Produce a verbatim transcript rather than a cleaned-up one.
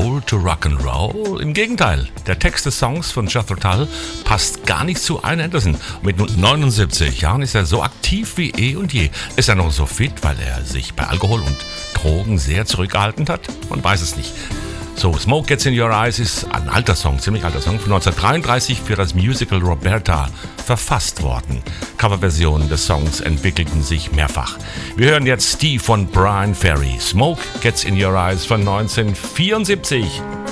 old to rock'n'roll? Im Gegenteil, der Text des Songs von Jethro Tull passt gar nicht zu Ian Anderson. Mit nun neunundsiebzig Jahren ist er so aktiv wie eh und je. Ist er noch so fit, weil er sich bei Alkohol und Drogen sehr zurückgehalten hat? Man weiß es nicht. So, Smoke Gets in Your Eyes ist ein alter Song, ziemlich alter Song, von neunzehnhundertdreiunddreißig für das Musical Roberta verfasst worden. Coverversionen des Songs entwickelten sich mehrfach. Wir hören jetzt Steve von Brian Ferry. Smoke Gets in Your Eyes von neunzehnhundertvierundsiebzig.